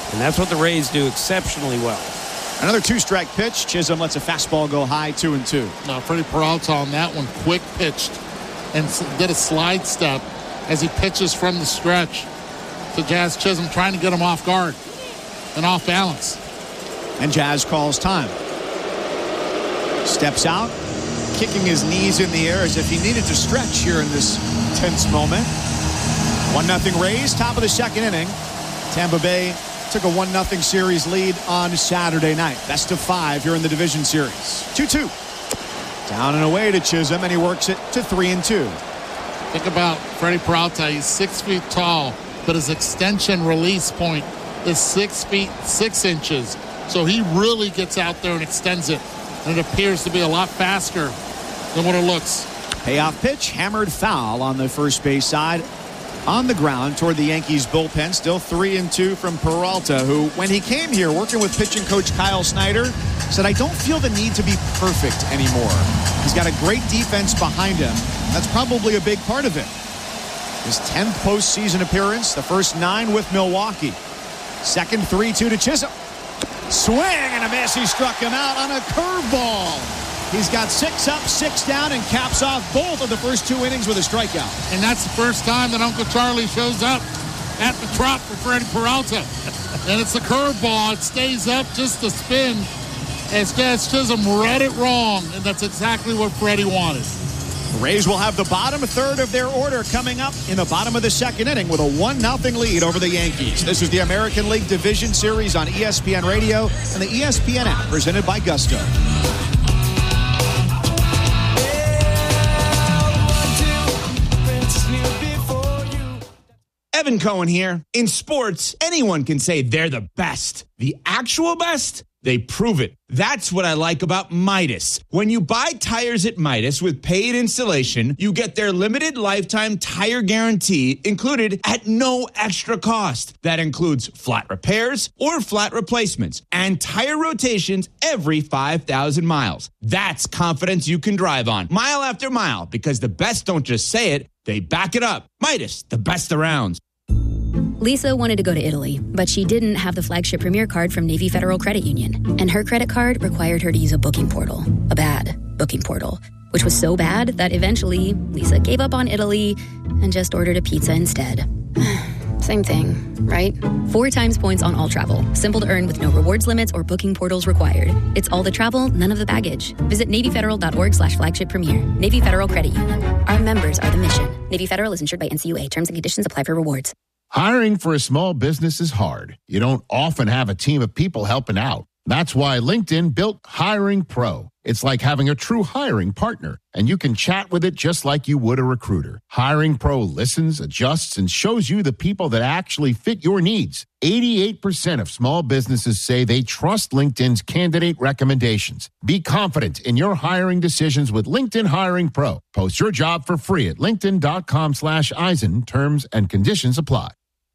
And that's what the Rays do exceptionally well. Another two-strike pitch. Chisholm lets a fastball go high, 2-2. Now, Freddie Peralta on that one quick pitched and did a slide step as he pitches from the stretch to Jazz Chisholm, trying to get him off guard and off balance. And Jazz calls time. Steps out, kicking his knees in the air as if he needed to stretch here in this tense moment. 1-0 Rays, top of the second inning. Tampa Bay took a 1-0 series lead on Saturday night. Best of 5 here in the division series. 2-2. Down and away to Chisholm, and he works it to 3-2. Think about Freddie Peralta. He's 6 feet tall, but his extension release point is 6 feet 6 inches. So he really gets out there and extends it. And it appears to be a lot faster than what it looks. Payoff pitch, hammered foul on the first base side. On the ground toward the Yankees bullpen. Still 3-2 from Peralta, who, when he came here working with pitching coach Kyle Snyder, said, I don't feel the need to be perfect anymore. He's got a great defense behind him. That's probably a big part of it. His 10th postseason appearance, the first 9 with Milwaukee. Second 3-2 to Chisholm. Swing and a miss. He struck him out on a curveball. He's got 6 up, 6 down, and caps off both of the first 2 innings with a strikeout. And that's the first time that Uncle Charlie shows up at the Trop for Freddie Peralta. And it's a curveball. It stays up just to spin as Jazz Chisholm read it wrong. And that's exactly what Freddie wanted. The Rays will have the bottom third of their order coming up in the bottom of the second inning with a 1-0 lead over the Yankees. This is the American League Division Series on ESPN Radio and the ESPN app, presented by Gusto. Evan Cohen here. In sports, anyone can say they're the best. The actual best? They prove it. That's what I like about Midas. When you buy tires at Midas with paid installation, you get their limited lifetime tire guarantee included at no extra cost. That includes flat repairs or flat replacements and tire rotations every 5,000 miles. That's confidence you can drive on mile after mile, because the best don't just say it, they back it up. Midas, the best around. Lisa wanted to go to Italy, but she didn't have the flagship Premier card from Navy Federal Credit Union. And her credit card required her to use a booking portal, a bad booking portal, which was so bad that eventually Lisa gave up on Italy and just ordered a pizza instead. Same thing, right? 4 times points on all travel. Simple to earn with no rewards limits or booking portals required. It's all the travel, none of the baggage. Visit NavyFederal.org/flagship premier. Navy Federal Credit Union. Our members are the mission. Navy Federal is insured by NCUA. Terms and conditions apply for rewards. Hiring for a small business is hard. You don't often have a team of people helping out. That's why LinkedIn built Hiring Pro. It's like having a true hiring partner, and you can chat with it just like you would a recruiter. Hiring Pro listens, adjusts, and shows you the people that actually fit your needs. 88% of small businesses say they trust LinkedIn's candidate recommendations. Be confident in your hiring decisions with LinkedIn Hiring Pro. Post your job for free at linkedin.com/Eisen. Terms and conditions apply.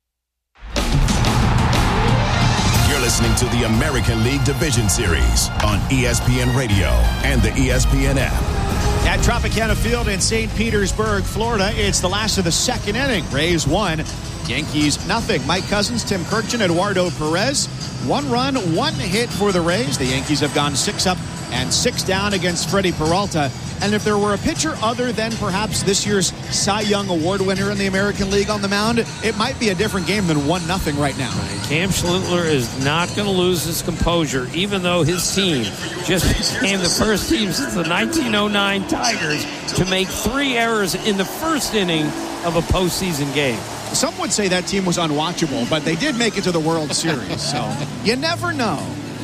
Listening to the American League Division Series on ESPN Radio and the ESPN app. At Tropicana Field in St. Petersburg, Florida, it's the last of the second inning. Rays 1, Yankees nothing. Mike Cousins, Tim Kurkjian, Eduardo Perez. 1 run, 1 hit for the Rays. The Yankees have gone 6 up and 6 down against Freddie Peralta. And if there were a pitcher other than perhaps this year's Cy Young Award winner in the American League on the mound, it might be a different game than 1-0 right now. Cam Schlittler is not going to lose his composure, even though his team just became the first team since the 1909 Tigers to make 3 errors in the first inning of a postseason game. Some would say that team was unwatchable, but they did make it to the World Series, so you never know.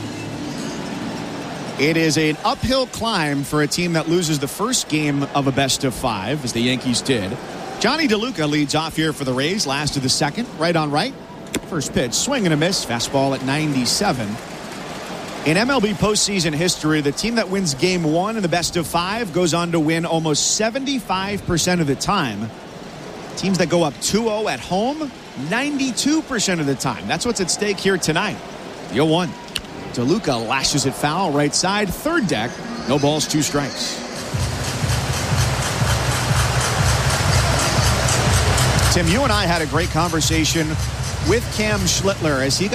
It is an uphill climb for a team that loses the first game of a best of 5, as the Yankees did. Johnny DeLuca leads off here for the Rays, last of the second, right on right. First pitch, swing and a miss, fastball at 97. In MLB postseason history, the team that wins game 1 in the best of 5 goes on to win almost 75% of the time. Teams that go up 2-0 at home, 92% of the time. That's what's at stake here tonight. The 0-1. DeLuca lashes it foul, right side, third deck. No balls, 2 strikes. Tim, you and I had a great conversation with Cam Schlittler as he